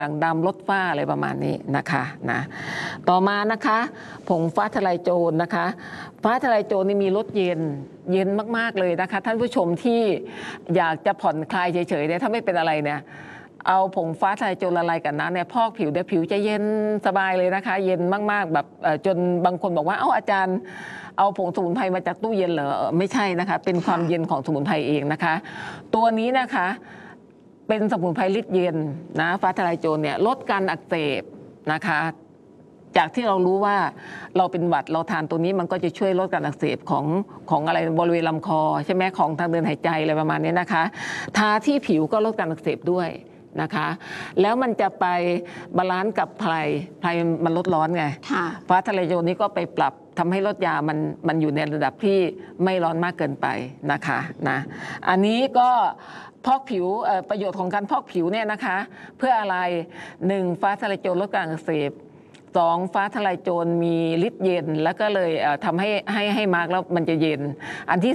ด่างดำลดฝ้าอะไรประมาณนี้นะคะนะต่อมานะคะผงฟ้าทะลายโจรนะคะฟ้าทะลายโจรนี่มีรสเย็นมากๆเลยนะคะท่านผู้ชมที่อยากจะผ่อนคลายเฉยๆเนี่ยถ้าไม่เป็นอะไรเนี่ยเอาผงฟ้าทะลายโจรละลายกับน้ำเนี่ยพอกผิวเดี๋ยวผิวจะเย็นสบายเลยนะคะเย็นมากๆแบบจนบางคนบอกว่าเอ้าอาจารย์เอาผงสมุนไพรมาจากตู้เย็นเหรอไม่ใช่นะคะเป็นความเย็นของสมุนไพรเองนะคะตัวนี้นะคะเป็นสมุนไพรฤทธิ์เย็นนะฟ้าทะลายโจรเนี่ยลดการอักเสบนะคะจากที่เรารู้ว่าเราเป็นหวัดเราทานตัวนี้มันก็จะช่วยลดการอักเสบของอะไรบริเวณลำคอใช่ไหมของทางเดินหายใจอะไรประมาณนี้นะคะทาที่ผิวก็ลดการอักเสบด้วยนะคะแล้วมันจะไปบาลานซ์กับไพรมันลดร้อนไงฟ้าทะลายโจรนี้ก็ไปปรับทำให้ลดยามันอยู่ในระดับที่ไม่ร้อนมากเกินไปนะคะนะอันนี้ก็พอกผิวประโยชน์ของการพอกผิวเนี่ยนะคะเพื่ออะไร1ฟ้าทะลายโจรลดการอักเสบ2ฟ้าทะลายโจรมีฤทธิ์เย็นแล้วก็เลยทำให้มาร์กแล้วมันจะเย็นอันที่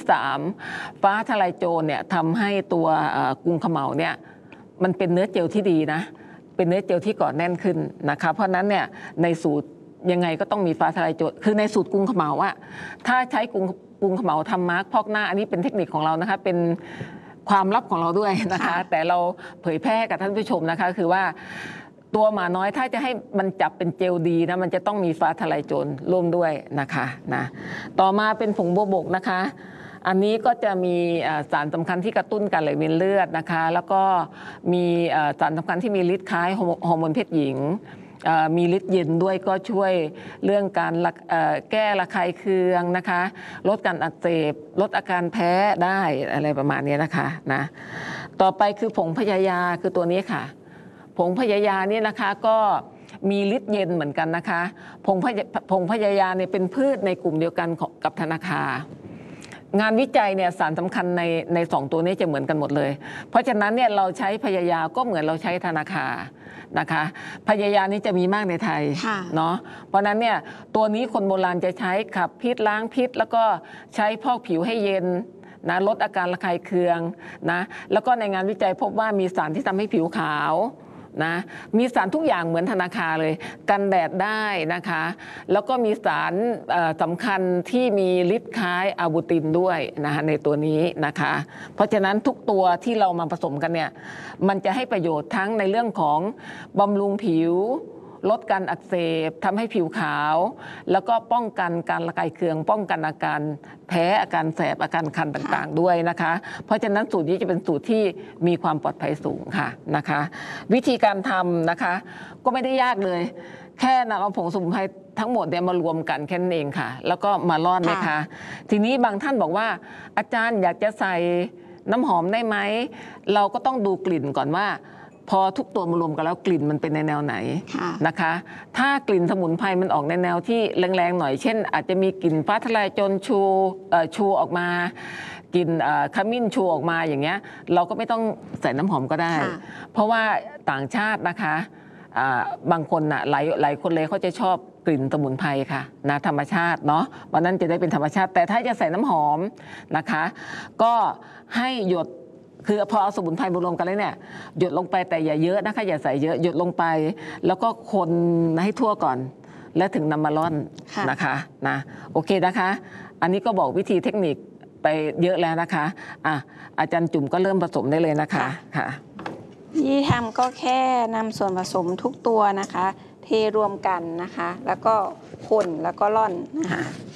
3ฟ้าทะลายโจรเนี่ยทำให้ตัวกุงเขม่าเนี่ยมันเป็นเนื้อเจลที่ดีนะเป็นเนื้อเจลที่เกาะแน่นขึ้นนะคะเพราะนั้นเนี่ยในสูตรยังไงก็ต้องมีฟ้าทะลายโจรคือในสูตรกุงเขม่าอะถ้าใช้กุงเขม่าทำมาร์กพอกหน้าอันนี้เป็นเทคนิคของเรานะคะเป็นความลับของเราด้วยนะคะแต่เราเผยแพร่กับท่านผู้ชมนะคะคือว่าตัวหมาน้อยถ้าจะให้มันจับเป็นเจลดีนะมันจะต้องมีฟ้าทะลายโจรร่วมด้วยนะคะนะต่อมาเป็นผงบัวบกนะคะอันนี้ก็จะมีสารสำคัญที่กระตุ้นการไหลเวียนเลือดนะคะแล้วก็มีสารสำคัญที่มีฤทธิ์คล้ายฮอร์โมนเพศหญิงมีฤทธิ์เย็นด้วยก็ช่วยเรื่องการแก้ระคายเคืองนะคะลดการอักเสบลดอาการแพ้ได้อะไรประมาณนี้นะคะนะต่อไปคือผงพญายาคือตัวนี้ค่ะผงพญายานี่นะคะก็มีฤทธิ์เย็นเหมือนกันนะคะผงพญายาเนี่ยเป็นพืชในกลุ่มเดียวกันกับธนาคางานวิจัยเนี่ยสารสำคัญใน2ตัวนี้จะเหมือนกันหมดเลยเพราะฉะนั้นเนี่ยเราใช้พญายาก็เหมือนเราใช้ธนาคานะคะพญายานี้จะมีมากในไทยเนาะเพราะนั้นเนี่ยตัวนี้คนโบราณจะใช้ขับพิษล้างพิษแล้วก็ใช้พอกผิวให้เย็นนะลดอาการระคายเคืองนะแล้วก็ในงานวิจัยพบว่ามีสารที่ทำให้ผิวขาวนะมีสารทุกอย่างเหมือนธนาคารเลยกันแดดได้นะคะแล้วก็มีสารสำคัญที่มีฤทธิ์คล้ายอะบูตินด้วยนะคะในตัวนี้นะคะเพราะฉะนั้นทุกตัวที่เรามาผสมกันเนี่ยมันจะให้ประโยชน์ทั้งในเรื่องของบำรุงผิวลดการอักเสบทำให้ผิวขาวแล้วก็ป้องกันการระคายเคืองป้องกันอาการแพ้อาการแสบอาการคันต่างๆด้วยนะคะเพราะฉะนั้นสูตรนี้จะเป็นสูตรที่มีความปลอดภัยสูงค่ะนะคะวิธีการทำนะคะก็ไม่ได้ยากเลยแค่นำเอาผงสมุนไพรทั้งหมดเนี่ยมารวมกันแค่นั้นเองค่ะแล้วก็มาร่อนนะคะทีนี้บางท่านบอกว่าอาจารย์อยากจะใส่น้ำหอมได้ไหมเราก็ต้องดูกลิ่นก่อนว่าพอทุกตัวมารวมกันแล้วกลิ่นมันเป็นในแนวไหนนะคะถ้ากลิ่นสมุนไพรมันออกในแนวที่แรงๆหน่อยเช่นอาจจะมีกลิ่นฟ้าทะลายโจรชูออกมากลิ่นขมิ้นชูออกมาอย่างเงี้ยเราก็ไม่ต้องใส่น้ำหอมก็ได้เพราะว่าต่างชาตินะคะบางคนหลายคนเลยเขาจะชอบกลิ่นสมุนไพรค่ะนะธรรมชาติเนาะวันนั้นจะได้เป็นธรรมชาติแต่ถ้าจะใส่น้ำหอมนะคะก็ให้หยดคือพอเอาสมุนไพรมารวมกันแล้วเนี่ยหยดลงไปแต่อย่าเยอะนะคะอย่าใส่เยอะหยดลงไปแล้วก็คนให้ทั่วก่อนแล้วถึงนำมาร่อนนะคะนะโอเคนะคะอันนี้ก็บอกวิธีเทคนิคไปเยอะแล้วนะคะอาจารย์จุ๋มก็เริ่มผสมได้เลยนะคะค่ะที่ทำก็แค่นำส่วนผสมทุกตัวนะคะเทรวมกันนะคะแล้วก็คนแล้วก็ร่อนนะคะ